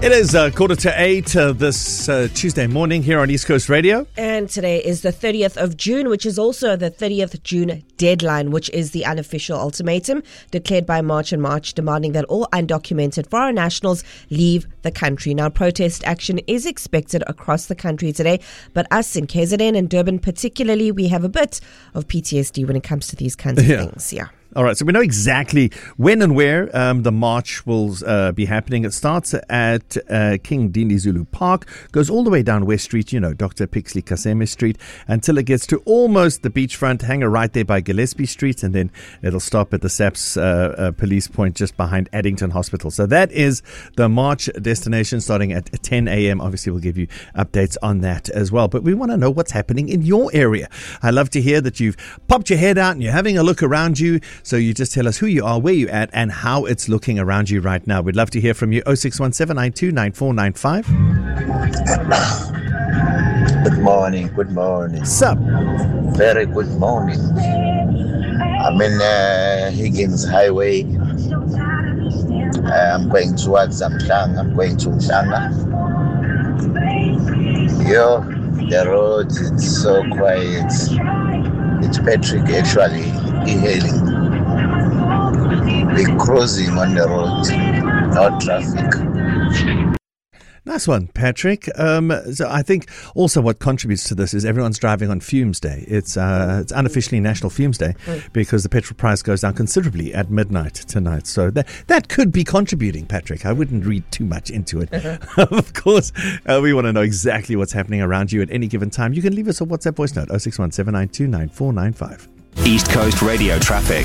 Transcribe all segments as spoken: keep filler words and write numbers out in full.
It is uh, quarter to eight uh, this uh, Tuesday morning here on East Coast Radio. And today is the thirtieth of June, which is also the thirtieth June deadline, which is the unofficial ultimatum declared by March and March, demanding that all undocumented foreign nationals leave the country. Now, protest action is expected across the country today, but us in K Z N and Durban particularly, we have a bit of P T S D when it comes to these kinds of yeah. things. Yeah. All right, so we know exactly when and where um, the march will uh, be happening. It starts at uh, King Dinizulu Park, goes all the way down West Street, you know, Doctor Pixley Kaseme Street, until it gets to almost the beachfront hangar right there by Gillespie Street, and then it'll stop at the SAPS uh, uh, police point just behind Addington Hospital. So that is the march destination starting at ten a.m. Obviously, we'll give you updates on that as well. But we want to know what's happening in your area. I love to hear that you've popped your head out and you're having a look around you. So you just tell us who you are, where you're at, and how it's looking around you right now. We'd love to hear from you. oh six one seven nine two nine four nine five. Good morning, good morning. Sup? Very good morning. I'm in uh, Higgins Highway. Uh, I'm going towards Zamdlang. I'm going to Mhlanga. Yo, the road is so quiet. It's Patrick actually e-hailing. We're cruising on the road, no traffic. Nice one, Patrick. Um, so I think also what contributes to this is everyone's driving on Fumes Day. It's uh, it's unofficially National Fumes Day because the petrol price goes down considerably at midnight tonight. So that that could be contributing, Patrick. I wouldn't read too much into it. Of course, uh, we want to know exactly what's happening around you at any given time. You can leave us a WhatsApp voice note, oh six one seven nine two nine four nine five. East Coast Radio traffic.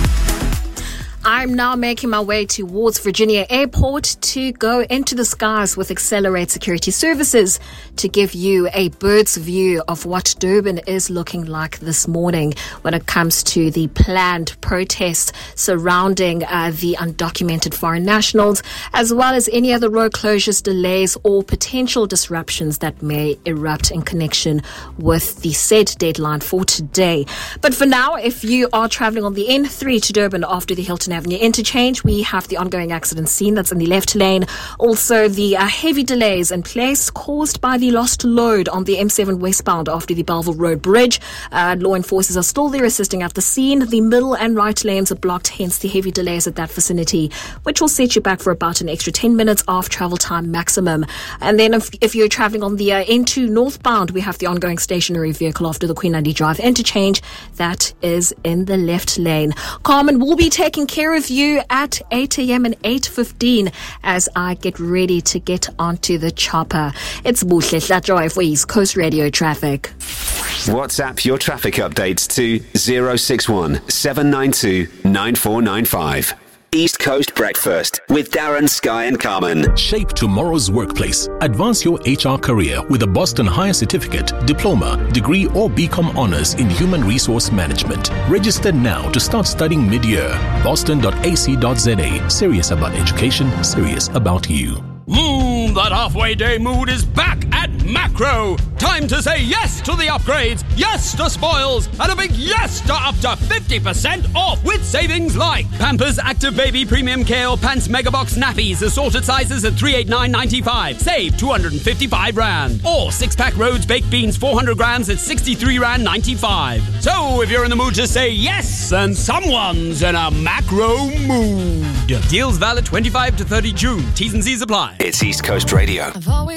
I'm now making my way towards Virginia Airport to go into the skies with Accelerate Security Services to give you a bird's view of what Durban is looking like this morning when it comes to the planned protests surrounding uh, the undocumented foreign nationals, as well as any other road closures, delays, or potential disruptions that may erupt in connection with the said deadline for today. But for now, if you are traveling on the N three to Durban after the Hilton Avenue interchange, we have the ongoing accident scene that's in the left lane. Also, the uh, heavy delays in place caused by the lost load on the M seven westbound after the Belleville Road Bridge. Uh, law enforcers are still there assisting at the scene. The middle and right lanes are blocked, hence the heavy delays at that vicinity, which will set you back for about an extra ten minutes off travel time maximum. And then if, if you're traveling on the uh, N two northbound, we have the ongoing stationary vehicle after the Queen Andy Drive interchange. That is in the left lane. Carmen will be taking care of you at eight a.m. and eight fifteen as I get ready to get onto the chopper. It's Buhle Hlatjoy for East Coast Radio Traffic. WhatsApp your traffic updates to zero six one seven nine two nine four nine five. East Coast Breakfast with Darren, Sky and Carmen. Shape tomorrow's workplace. Advance your H R career with a Boston Higher Certificate, Diploma, Degree or B Com Honours in Human Resource Management. Register now to start studying mid-year. boston dot a c dot z a. Serious about education, serious about you. Mmm, that halfway day mood is back at Macro. Time to say yes to the upgrades, yes to spoils, and a big yes to up to fifty percent off with savings like Pampers Active Baby Premium Care or Pants Megabox Nappies, assorted sizes at three hundred eighty-nine ninety-five. Save two hundred fifty-five rand. Or six-pack Rhodes Baked Beans four hundred grams at sixty-three rand ninety-five. So if you're in the mood to say yes, then someone's in a Macro mood. Deals valid twenty-fifth to thirtieth June. T's and C's apply. It's East Coast Radio. I've always